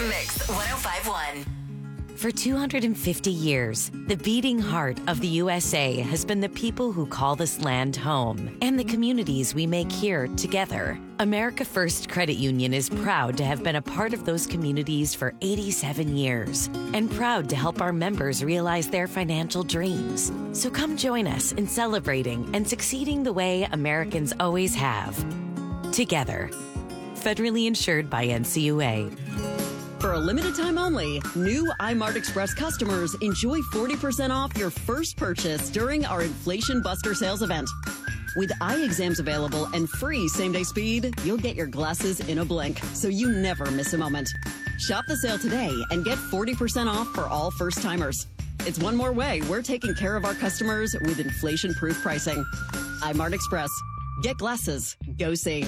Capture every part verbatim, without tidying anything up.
Mix one oh five point one. For two hundred fifty years, the beating heart of the U S A has been the people who call this land home and the communities we make here together. America First Credit Union is proud to have been a part of those communities for eighty-seven years and proud to help our members realize their financial dreams. So come join us in celebrating and succeeding the way Americans always have. Together. Federally insured by N C U A. For a limited time only, new iMart Express customers enjoy forty percent off your first purchase during our Inflation Buster sales event. With eye exams available and free same-day speed, you'll get your glasses in a blink, so you never miss a moment. Shop the sale today and get forty percent off for all first-timers. It's one more way we're taking care of our customers with inflation-proof pricing. iMart Express. Get glasses. Go see.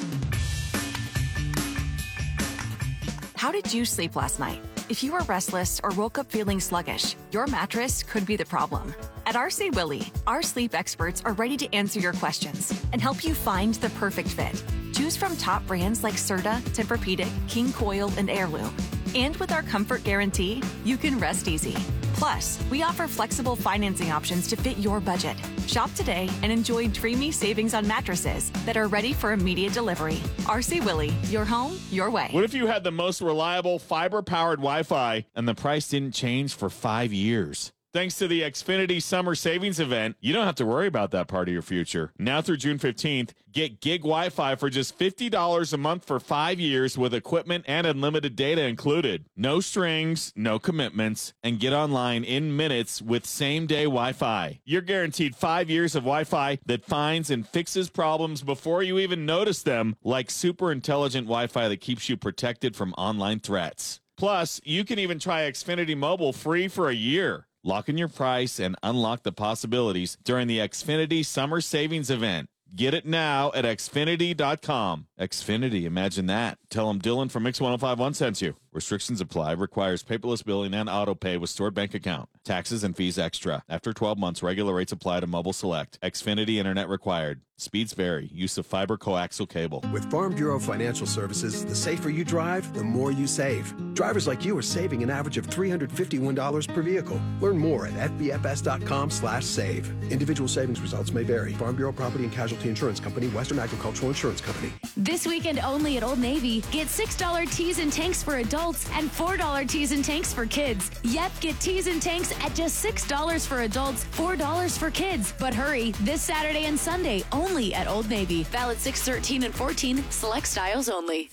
How did you sleep last night? If you were restless or woke up feeling sluggish, your mattress could be the problem. At R C Willey, our sleep experts are ready to answer your questions and help you find the perfect fit. Choose from top brands like Serta, Tempur-Pedic, King Coil, and Heirloom. And with our comfort guarantee, you can rest easy. Plus, we offer flexible financing options to fit your budget. Shop today and enjoy dreamy savings on mattresses that are ready for immediate delivery. R C Willey, your home, your way. What if you had the most reliable fiber-powered Wi-Fi and the price didn't change for five years? Thanks to the Xfinity Summer Savings Event, you don't have to worry about that part of your future. Now through June fifteenth, get gig Wi-Fi for just fifty dollars a month for five years with equipment and unlimited data included. No strings, no commitments, and get online in minutes with same-day Wi-Fi. You're guaranteed five years of Wi-Fi that finds and fixes problems before you even notice them, like super intelligent Wi-Fi that keeps you protected from online threats. Plus, you can even try Xfinity Mobile free for a year. Lock in your price and unlock the possibilities during the Xfinity Summer Savings Event. Get it now at Xfinity dot com. Xfinity, imagine that. Tell them Dylan from Mix one oh five point one sent you. Restrictions apply. Requires paperless billing and auto pay with stored bank account. Taxes and fees extra. After twelve months, regular rates apply to mobile select. Xfinity Internet required. Speeds vary. Use of fiber coaxial cable. With Farm Bureau Financial Services, the safer you drive, the more you save. Drivers like you are saving an average of three hundred fifty-one dollars per vehicle. Learn more at F B F S dot com slash save. Individual savings results may vary. Farm Bureau Property and Casualty Insurance Company, Western Agricultural Insurance Company. This weekend only at Old Navy, get six dollars teas and tanks for adults and four dollars teas and tanks for kids. Yep, get teas and tanks at just six dollars for adults, four dollars for kids. But hurry, this Saturday and Sunday only at Old Navy. Valid six thirteen and fourteen, select styles only.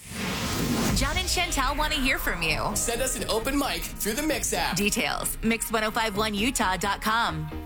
John and Chantal want to hear from you. Send us an open mic through the Mix app. Details, mix ten fifty-one utah dot com.